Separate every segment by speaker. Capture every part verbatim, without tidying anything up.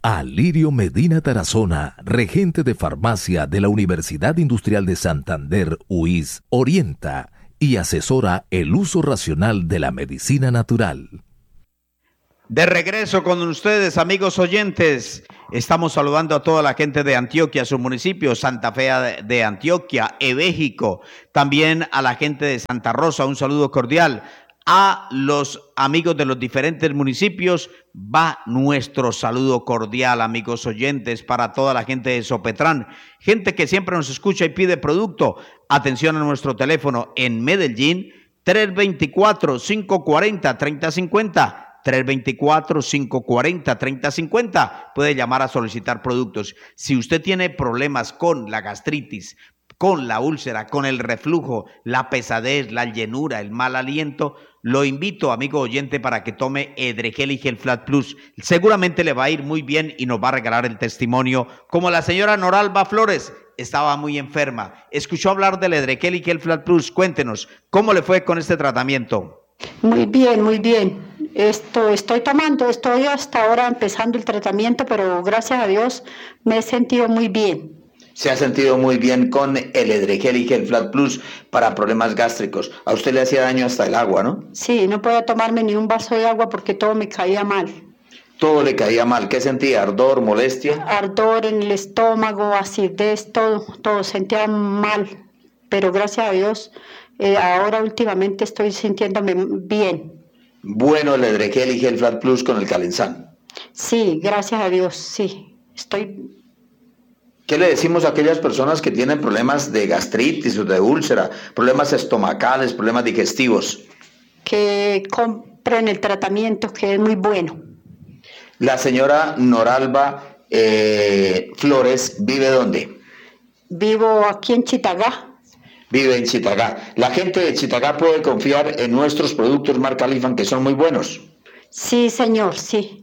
Speaker 1: Alirio Medina Tarazona, regente de farmacia de la Universidad Industrial de Santander, U I S, orienta y asesora el uso racional de la medicina natural.
Speaker 2: De regreso con ustedes, amigos oyentes. Estamos saludando a toda la gente de Antioquia, su municipio, Santa Fe de Antioquia, Ebéjico, también a la gente de Santa Rosa, un saludo cordial. A los amigos de los diferentes municipios va nuestro saludo cordial, amigos oyentes, para toda la gente de Sopetrán, gente que siempre nos escucha y pide producto. Atención a nuestro teléfono en Medellín, tres dos cuatro, cinco cuatro cero, tres cero cinco cero. tres dos cuatro, cinco cuatro cero, tres cero cinco cero, puede llamar a solicitar productos. Si usted tiene problemas con la gastritis, con la úlcera, con el reflujo, la pesadez, la llenura, el mal aliento, lo invito, amigo oyente, para que tome Edregel y Gel Flat Plus. Seguramente le va a ir muy bien y nos va a regalar el testimonio, como la señora Noralba Flores. Estaba muy enferma, escuchó hablar del Edregel y Gel Flat Plus. Cuéntenos, ¿cómo le fue con este tratamiento?
Speaker 3: Muy bien, muy bien. Esto estoy tomando, estoy hasta ahora empezando el tratamiento, pero gracias a Dios me he sentido muy bien.
Speaker 4: Se ha sentido muy bien con el Edregel y Gel Flat Plus para problemas gástricos. A usted le hacía daño hasta el agua, ¿no?
Speaker 3: Sí, no podía tomarme ni un vaso de agua porque todo me caía mal.
Speaker 4: Todo le caía mal. ¿Qué sentía? ¿Ardor, molestia?
Speaker 3: Ardor en el estómago, acidez, todo, todo sentía mal. Pero gracias a Dios, eh, ahora últimamente estoy sintiéndome bien.
Speaker 4: Bueno, el Edregel y Gel Flat Plus con el Calenzán.
Speaker 3: Sí, gracias a Dios, sí. Estoy...
Speaker 4: ¿Qué le decimos a aquellas personas que tienen problemas de gastritis o de úlcera, problemas estomacales, problemas digestivos?
Speaker 3: Que compren el tratamiento, que es muy bueno.
Speaker 4: La señora Noralba eh, Flores, ¿vive dónde?
Speaker 3: Vivo aquí en Chitagá.
Speaker 4: Vive en Chitagá. La gente de Chitagá puede confiar en nuestros productos marca Lifan, que son muy buenos.
Speaker 3: Sí, señor, sí.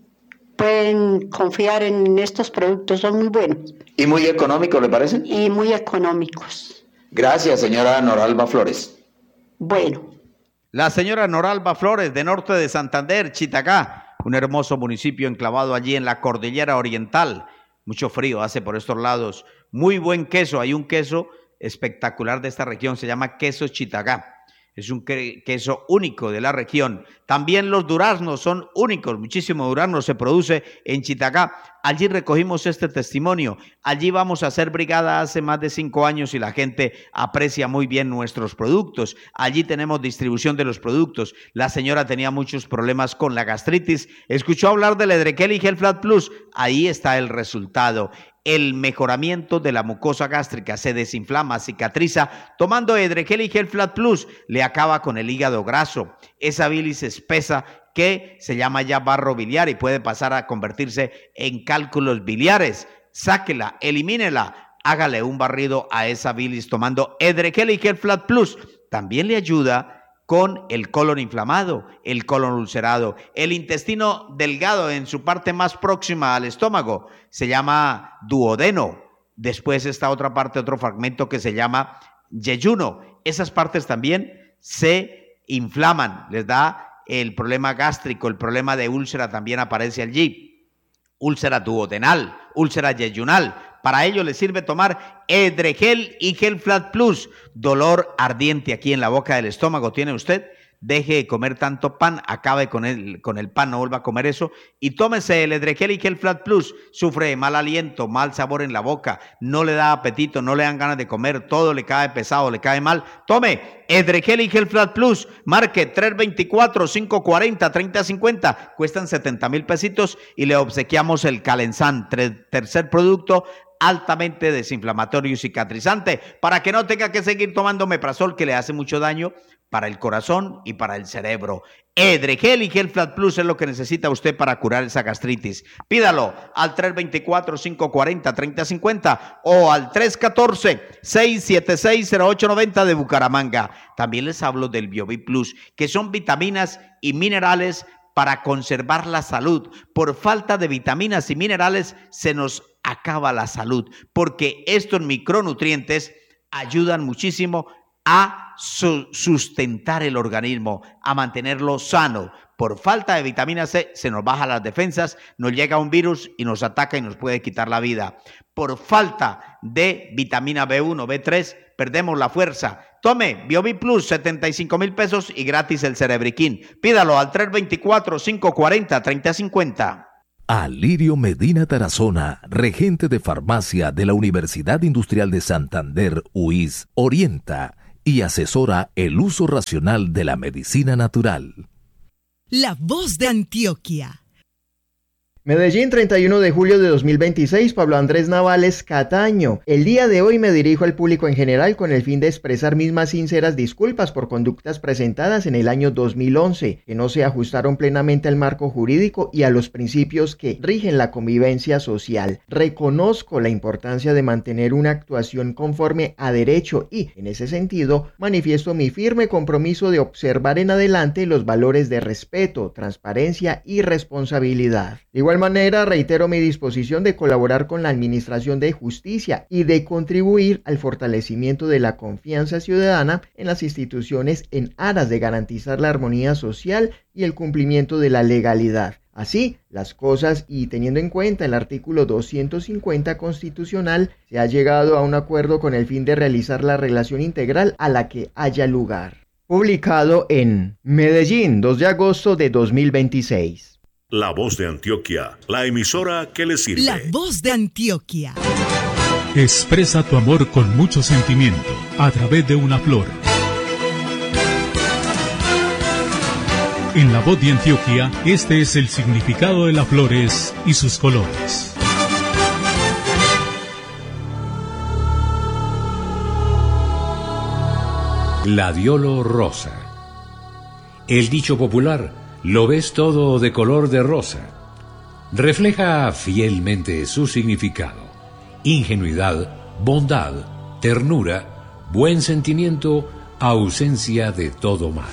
Speaker 3: Pueden confiar en estos productos, son muy buenos.
Speaker 4: ¿Y muy económicos, le parece?
Speaker 3: Y muy económicos.
Speaker 4: Gracias, señora Noralba Flores.
Speaker 3: Bueno.
Speaker 2: La señora Noralba Flores, de norte de Santander, Chitagá, un hermoso municipio enclavado allí en la cordillera oriental. Mucho frío hace por estos lados. Muy buen queso, hay un queso espectacular de esta región, se llama queso Chitagá. Es un queso único de la región. También los duraznos son únicos. Muchísimo durazno se produce en Chitagá. Allí recogimos este testimonio. Allí vamos a hacer brigada hace más de cinco años y la gente aprecia muy bien nuestros productos. Allí tenemos distribución de los productos. La señora tenía muchos problemas con la gastritis. Escuchó hablar del Edregel y Gel Flat Plus. Ahí está el resultado. El mejoramiento de la mucosa gástrica, se desinflama, cicatriza. Tomando Edregel y Gel Flat Plus le acaba con el hígado graso, esa bilis espesa que se llama ya barro biliar y puede pasar a convertirse en cálculos biliares. Sáquela, elimínela, hágale un barrido a esa bilis tomando Edregel y Gel Flat Plus. También le ayuda con el colon inflamado, el colon ulcerado, el intestino delgado en su parte más próxima al estómago, se llama duodeno. Después está otra parte, otro fragmento que se llama yeyuno. Esas partes también se inflaman, les da el problema gástrico, el problema de úlcera también aparece allí. Úlcera duodenal, úlcera yeyunal. Para ello le sirve tomar Edregel y Gel Flat Plus. Dolor ardiente aquí en la boca del estómago tiene usted. Deje de comer tanto pan, acabe con el, con el pan, no vuelva a comer eso. Y tómese el Edregel y Gel Flat Plus. Sufre de mal aliento, mal sabor en la boca, no le da apetito, no le dan ganas de comer, todo le cae pesado, le cae mal. Tome Edregel y Gel Flat Plus. Marque tres dos cuatro, cinco cuatro cero, tres cero cinco cero. Cuestan setenta mil pesitos y le obsequiamos el Calenzán, tercer producto altamente desinflamatorio y cicatrizante, para que no tenga que seguir tomando Meprazol, que le hace mucho daño para el corazón y para el cerebro. Edregel y Gel Flat Plus es lo que necesita usted para curar esa gastritis. Pídalo al tres dos cuatro, cinco cuatro cero, tres cero cinco cero o al tres uno cuatro, seis siete seis, cero ocho nueve cero de Bucaramanga. También les hablo del Biovi Plus, que son vitaminas y minerales para conservar la salud. Por falta de vitaminas y minerales se nos acaba la salud, porque estos micronutrientes ayudan muchísimo a su sustentar el organismo, a mantenerlo sano. por falta de vitamina C se nos bajan las defensas, nos llega un virus y nos ataca y nos puede quitar la vida. Por falta de vitamina B uno, B tres, perdemos la fuerza. Tome Biovi Plus, setenta y cinco mil pesos y gratis el Cerebriquín. Pídalo al tres dos cuatro, cinco cuatro cero, tres cero cinco cero.
Speaker 1: Alirio Medina Tarazona, regente de farmacia de la Universidad Industrial de Santander, U I S, orienta y asesora el uso racional de la medicina natural.
Speaker 5: La voz de Antioquia.
Speaker 6: Medellín, treinta y uno de julio de dos mil veintiséis, Pablo Andrés Navales Cataño. El día de hoy me dirijo al público en general con el fin de expresar mis más sinceras disculpas por conductas presentadas en el año dos mil once, que no se ajustaron plenamente al marco jurídico y a los principios que rigen la convivencia social. Reconozco la importancia de mantener una actuación conforme a derecho y, en ese sentido, manifiesto mi firme compromiso de observar en adelante los valores de respeto, transparencia y responsabilidad. De igual manera, reitero mi disposición de colaborar con la Administración de Justicia y de contribuir al fortalecimiento de la confianza ciudadana en las instituciones en aras de garantizar la armonía social y el cumplimiento de la legalidad. Así las cosas y teniendo en cuenta el artículo doscientos cincuenta constitucional, se ha llegado a un acuerdo con el fin de realizar la relación integral a la que haya lugar. Publicado en Medellín, dos de agosto de dos mil veintiséis.
Speaker 7: La voz de Antioquia, la emisora que le sirve.
Speaker 5: La voz de Antioquia.
Speaker 8: Expresa tu amor con mucho sentimiento a través de una flor. En La Voz de Antioquia, este es el significado de las flores y sus colores.
Speaker 9: Gladiolo rosa. El dicho popular, lo ves todo de color de rosa, refleja fielmente su significado: ingenuidad, bondad, ternura, buen sentimiento, ausencia de todo mal.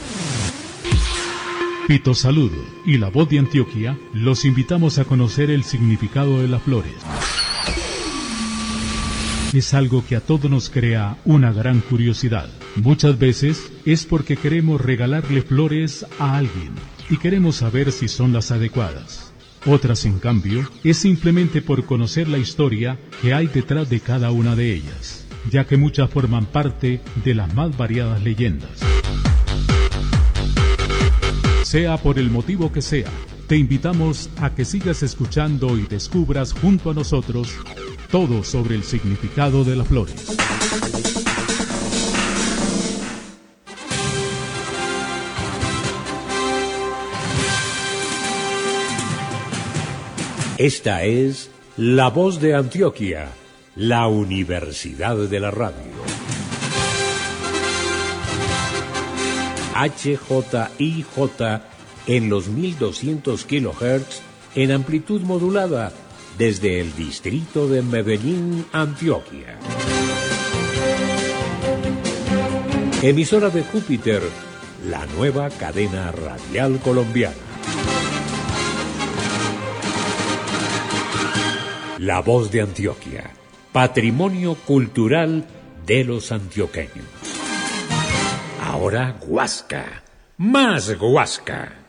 Speaker 8: Pito Saludo y La Voz de Antioquia los invitamos a conocer el significado de las flores. Es algo que a todos nos crea una gran curiosidad. Muchas veces es porque queremos regalarle flores a alguien y queremos saber si son las adecuadas. Otras, en cambio, es simplemente por conocer la historia que hay detrás de cada una de ellas, ya que muchas forman parte de las más variadas leyendas. Sea por el motivo que sea, te invitamos a que sigas escuchando y descubras junto a nosotros todo sobre el significado de las flores.
Speaker 9: Esta es La Voz de Antioquia, la Universidad de la Radio. H J I J en los mil doscientos kilohertz en amplitud modulada desde el distrito de Medellín, Antioquia. Emisora de Júpiter, la nueva cadena radial colombiana. La Voz de Antioquia, patrimonio cultural de los antioqueños. Ahora Guasca, más Guasca.